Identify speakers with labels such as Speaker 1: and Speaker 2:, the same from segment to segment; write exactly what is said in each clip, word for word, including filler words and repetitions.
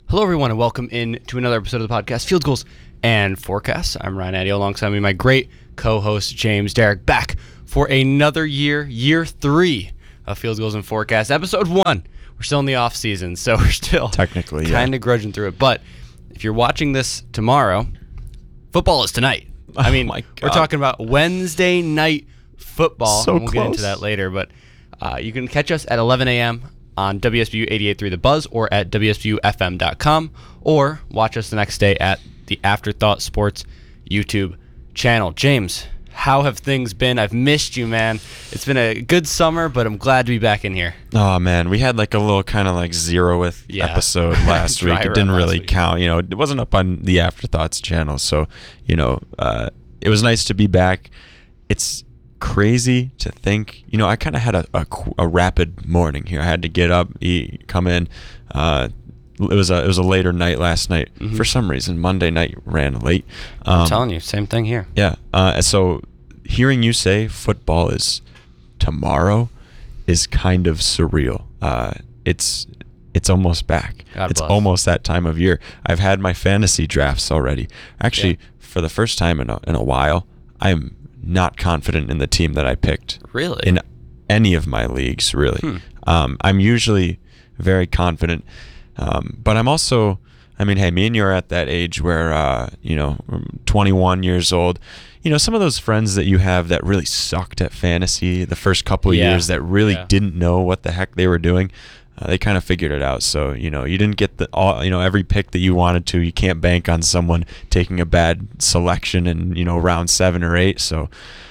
Speaker 1: Hello, everyone, and welcome in to another episode of the podcast, Field Goals and Forecasts. I'm Ryan Addy, alongside me, my great co-host, James Derrick, back for another year, year three of Field Goals and Forecasts. Episode one. We're still in the off season, so we're still
Speaker 2: technically
Speaker 1: kind of
Speaker 2: yeah.
Speaker 1: grudging through it. But if you're watching this tomorrow, football is tonight. I mean,
Speaker 2: oh my God.
Speaker 1: We're talking about Wednesday night football.
Speaker 2: So
Speaker 1: and we'll
Speaker 2: close.
Speaker 1: get into that later, but uh, you can catch us at eleven a.m. on W S B U eighty-eight point three The Buzz or at W S B U F M dot com, or watch us the next day at the Afterthought Sports YouTube channel. James, how have things been? I've missed you, man. It's been a good summer, but I'm glad to be back in here.
Speaker 2: Oh man, we had like a little kind of like zeroth
Speaker 1: Yeah.
Speaker 2: episode last week. It didn't really count, you know. It wasn't up on the Afterthoughts channel, so you know, uh, it was nice to be back. It's crazy to think, you know, I kind of had a, a, a rapid morning here. I had to get up, eat, come in. Uh, it was a it was a later night last night.
Speaker 1: Mm-hmm.
Speaker 2: For some reason, Monday night ran late. Um,
Speaker 1: I'm telling you, same thing here.
Speaker 2: Yeah. Uh, so hearing you say football is tomorrow is kind of surreal. Uh, it's it's almost back.
Speaker 1: God
Speaker 2: it's
Speaker 1: bless.
Speaker 2: almost that time of year. I've had my fantasy drafts already. Actually,
Speaker 1: Yeah.
Speaker 2: for the first time in a, in a while, I'm not confident in the team that I picked.
Speaker 1: Really?
Speaker 2: In any of my leagues, really.
Speaker 1: Hmm.
Speaker 2: Um, I'm usually very confident, um, but I'm also, I mean, hey, me and you are at that age where, uh, you know, twenty-one years old. You know, some of those friends that you have that really sucked at fantasy the first couple of
Speaker 1: Yeah.
Speaker 2: years, that really
Speaker 1: Yeah.
Speaker 2: didn't know what the heck they were doing. Uh, they kind of figured it out. So, you know, you didn't get the all, you know, every pick that you wanted to. You can't bank on someone taking a bad selection in, you know, round seven or eight. So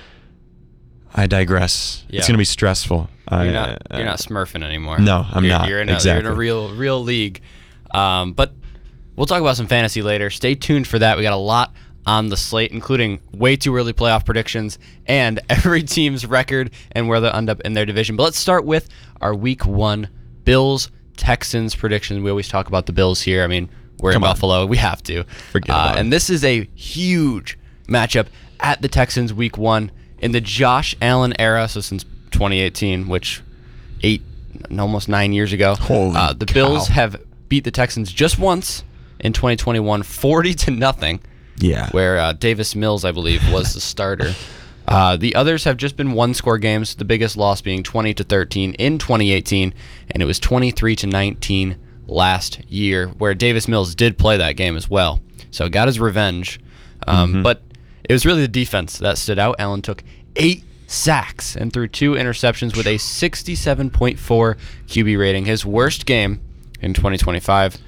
Speaker 2: I digress.
Speaker 1: Yeah.
Speaker 2: It's going to be stressful.
Speaker 1: You're
Speaker 2: I,
Speaker 1: not
Speaker 2: uh,
Speaker 1: you're not smurfing anymore.
Speaker 2: No, I'm
Speaker 1: you're,
Speaker 2: not.
Speaker 1: You're in a,
Speaker 2: Exactly.
Speaker 1: You're in a real real league. Um, but we'll talk about some fantasy later. Stay tuned for that. We got a lot on the slate, including way too early playoff predictions and every team's record and where they'll end up in their division. But let's start with our week one Bills Texans prediction. We always talk about the Bills here. I mean, we're
Speaker 2: Come
Speaker 1: in
Speaker 2: on.
Speaker 1: Buffalo. We have to.
Speaker 2: Forget
Speaker 1: uh,
Speaker 2: about it.
Speaker 1: And this is a huge matchup at the Texans week one in the Josh Allen era. So since twenty eighteen, which eight, almost nine years ago.
Speaker 2: Holy
Speaker 1: uh, the
Speaker 2: cow.
Speaker 1: Bills have beat the Texans just once in twenty twenty-one, forty to nothing,
Speaker 2: Yeah.
Speaker 1: where uh, Davis Mills, I believe, was the starter. Uh, the others have just been one-score games, the biggest loss being twenty to thirteen in twenty eighteen, and it was twenty-three to nineteen last year, where Davis Mills did play that game as well. So got his revenge. Um,
Speaker 2: Mm-hmm.
Speaker 1: But it was really the defense that stood out. Allen took eight sacks and threw two interceptions with a sixty-seven point four Q B rating, his worst game in twenty twenty-five.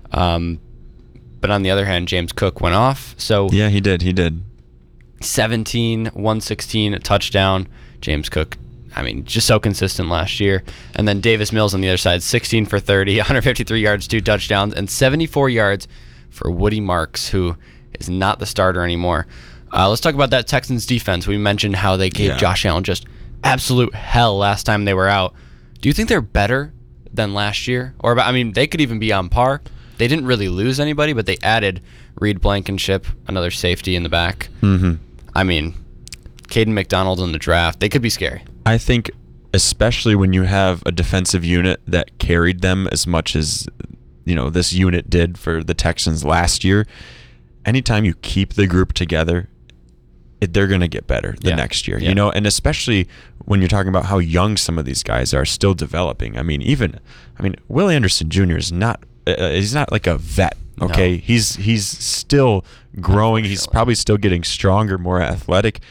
Speaker 1: Um, but on the other hand, James Cook went off. So
Speaker 2: Yeah, he did. He did.
Speaker 1: seventeen, one sixteen, a touchdown. James Cook, I mean, just so consistent last year. And then Davis Mills on the other side, sixteen for thirty, one hundred fifty-three yards, two touchdowns, and seventy-four yards for Woody Marks, who is not the starter anymore. Uh, let's talk about that Texans defense. We mentioned how they gave
Speaker 2: Yeah.
Speaker 1: Josh Allen just absolute hell last time they were out. Do you think they're better than last year? Or, I mean, they could even be on par. They didn't really lose anybody, but they added Reed Blankenship, another safety in the back.
Speaker 2: Mm-hmm.
Speaker 1: I mean, Caden McDonald in the draft. They could be scary.
Speaker 2: I think especially when you have a defensive unit that carried them as much as, you know, this unit did for the Texans last year, anytime you keep the group together, it, they're going to get better the
Speaker 1: Yeah.
Speaker 2: next year.
Speaker 1: Yeah.
Speaker 2: You know, and especially when you're talking about how young some of these guys are still developing. I mean, even, I mean, Will Anderson Junior is not, uh, he's not like a vet. Okay,
Speaker 1: No.
Speaker 2: he's he's still growing. He's
Speaker 1: Unfortunately.
Speaker 2: probably still getting stronger, more athletic.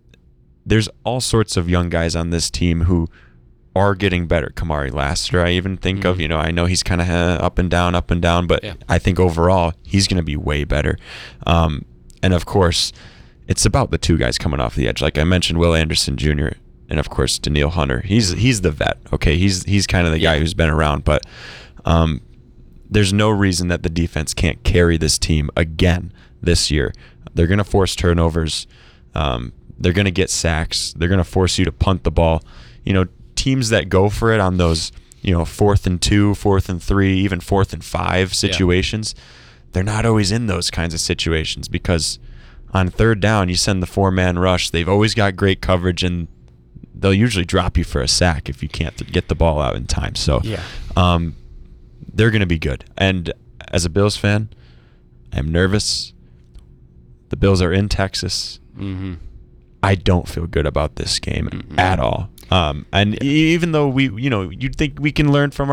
Speaker 2: There's all sorts of young guys on this team who are getting better. Kamari Lassiter, I even think of.
Speaker 1: Mhm.
Speaker 2: You know, I know he's kind of uh, up and down, up and down, but
Speaker 1: Yeah.
Speaker 2: I think overall he's going to be way better. Um, and of course, it's about the two guys coming off the edge. Like I mentioned, Will Anderson Junior and of course Daniil Hunter. He's he's the vet. Okay, he's he's kind of the
Speaker 1: Yeah.
Speaker 2: guy who's been around, but. Um, There's no reason that the defense can't carry this team again this year. They're going to force turnovers. Um, they're going to get sacks. They're going to force you to punt the ball. You know, teams that go for it on those, you know, fourth and two, fourth and three, even fourth and five situations, they're not always in those kinds of situations because on third down, you send the four-man rush. They've always got great coverage, and they'll usually drop you for a sack if you can't th- get the ball out in time. So,
Speaker 1: Yeah.
Speaker 2: um, they're going to be good. And as a Bills fan, I'm nervous. The Bills are in Texas.
Speaker 1: Mm-hmm.
Speaker 2: I don't feel good about this game
Speaker 1: Mm-mm.
Speaker 2: at all. Um, and
Speaker 1: Yeah.
Speaker 2: even though we, you know, you'd think we can learn from